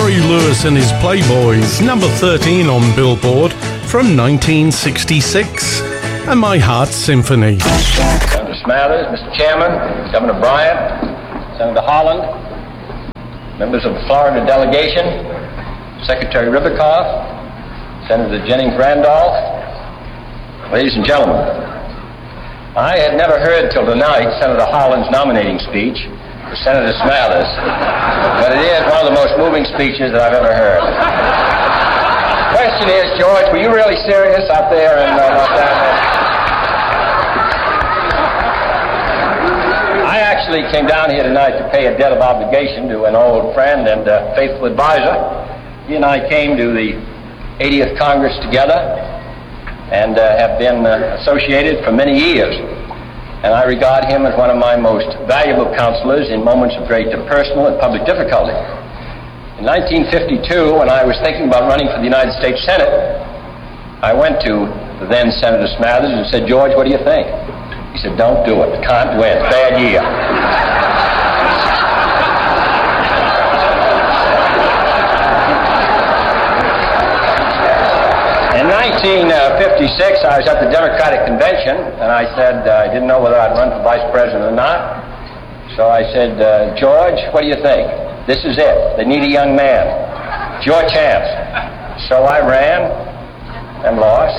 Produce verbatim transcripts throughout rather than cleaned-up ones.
Huey Lewis and his Playboys, number thirteen on Billboard from nineteen sixty-six, and My Heart Symphony. Senator Smathers, Mister Chairman, Governor Bryant, Senator Holland, members of the Florida delegation, Secretary Ribicoff, Senator Jennings Randolph, ladies and gentlemen, I had never heard till tonight Senator Holland's nominating speech for Senator Smathers, but it is one of the most moving speeches that I've ever heard. The question is, George, were you really serious out there in uh, Los Angeles? I actually came down here tonight to pay a debt of obligation to an old friend and uh, faithful advisor. He and I came to the eightieth Congress together and uh, have been uh, associated for many years. And I regard him as one of my most valuable counselors in moments of great personal and public difficulty. In nineteen fifty-two, when I was thinking about running for the United States Senate, I went to the then Senator Smathers and said, George, what do you think? He said, don't do it. Can't win. Bad year. In nineteen fifty-six, I was at the Democratic Convention, and I said uh, I didn't know whether I'd run for vice president or not. So I said, uh, George, what do you think? This is it. They need a young man. It's your chance. So I ran and lost.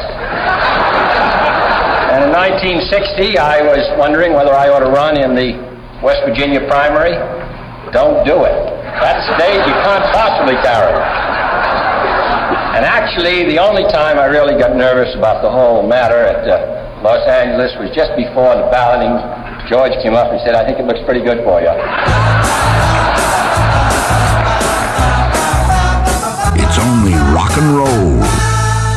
And in nineteen sixty, I was wondering whether I ought to run in the West Virginia primary. Don't do it. That's the stage you can't possibly carry. And actually, the only time I really got nervous about the whole matter at uh, Los Angeles was just before the balloting. George came up and said, I think it looks pretty good for you.